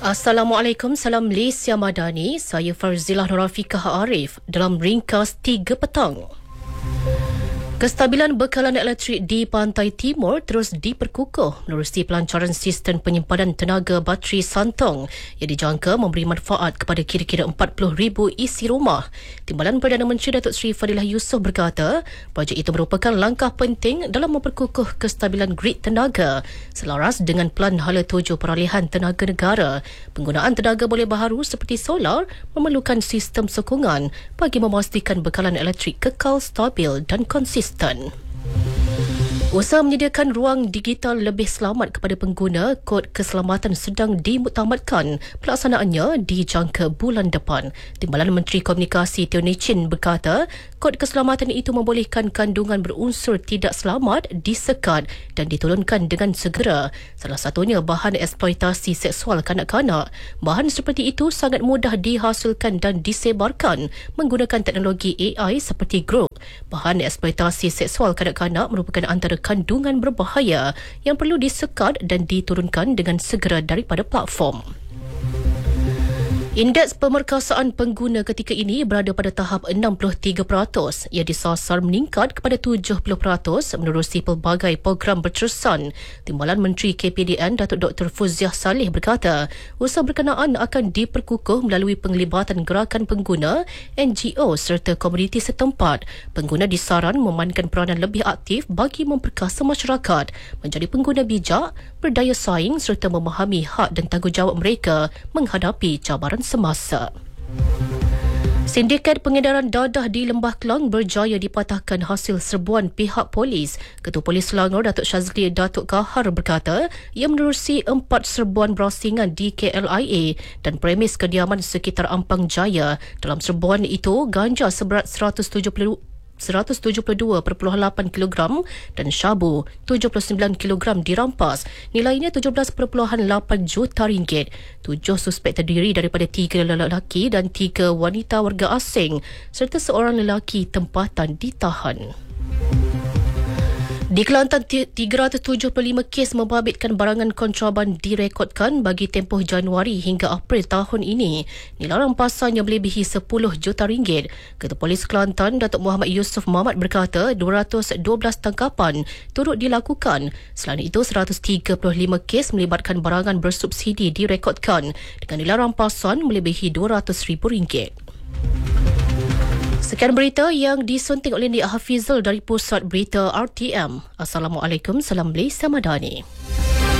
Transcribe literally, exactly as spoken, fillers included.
Assalamualaikum, salam Malaysia Madani. Saya Farzilah Nurafiqah Arif dalam ringkas tiga petang. Kestabilan bekalan elektrik di Pantai Timur terus diperkukuh menerusi pelancaran sistem penyimpanan tenaga bateri Santong yang dijangka memberi manfaat kepada kira-kira empat puluh ribu isi rumah. Timbalan Perdana Menteri Datuk Seri Fadilah Yusof berkata, projek itu merupakan langkah penting dalam memperkukuh kestabilan grid tenaga selaras dengan Pelan Hala Tuju Peralihan Tenaga Negara. Penggunaan tenaga boleh baharu seperti solar memerlukan sistem sokongan bagi memastikan bekalan elektrik kekal stabil dan konsisten. Usaha menyediakan ruang digital lebih selamat kepada pengguna, kod keselamatan sedang dimuktamadkan. Pelaksanaannya dijangka bulan depan. Timbalan Menteri Komunikasi Teo Nii Chin berkata, kod keselamatan itu membolehkan kandungan berunsur tidak selamat disekat dan diturunkan dengan segera. Salah satunya bahan eksploitasi seksual kanak-kanak. Bahan seperti itu sangat mudah dihasilkan dan disebarkan menggunakan teknologi A I seperti Grok. Bahan eksploitasi seksual kanak-kanak merupakan antara kandungan berbahaya yang perlu disekat dan diturunkan dengan segera daripada platform. Indeks pemerkasaan pengguna ketika ini berada pada tahap enam puluh tiga peratus. Ia disasar meningkat kepada tujuh puluh peratus menerusi pelbagai program berterusan. Timbalan Menteri K P D N Datuk Doktor Fuziah Saleh berkata, usaha berkenaan akan diperkukuh melalui penglibatan gerakan pengguna, N G O serta komuniti setempat. Pengguna disaran memainkan peranan lebih aktif bagi memperkasa masyarakat, menjadi pengguna bijak, berdaya saing serta memahami hak dan tanggungjawab mereka menghadapi cabaran semasa. Sindiket pengedaran dadah di Lembah Kelang berjaya dipatahkan hasil serbuan pihak polis. Ketua Polis Selangor Datuk Shazli Datuk Kahar berkata, ia menerusi empat serbuan berasingan di K L I A dan premis kediaman sekitar Ampang Jaya. Dalam serbuan itu, ganja seberat seratus tujuh puluh seratus tujuh puluh dua perpuluhan lapan kilogram dan syabu tujuh puluh sembilan kilogram dirampas. Nilainya tujuh belas perpuluhan lapan juta ringgit. Tujuh suspek terdiri daripada tiga lelaki dan tiga wanita warga asing serta seorang lelaki tempatan ditahan. Di Kelantan, tiga ratus tujuh puluh lima kes membabitkan barangan kontraban direkodkan bagi tempoh Januari hingga April tahun ini. Nilai rampasannya melebihi sepuluh juta ringgit. Ketua Polis Kelantan, Datuk Muhammad Yusof Mohamad berkata, dua ratus dua belas tangkapan turut dilakukan. Selain itu, seratus tiga puluh lima kes melibatkan barangan bersubsidi direkodkan dengan nilai rampasan melebihi dua ratus ribu ringgit. Sekian berita yang disunting oleh Nik Hafizul dari Pusat Berita R T M. Assalamualaikum, salam Malaysia Madani.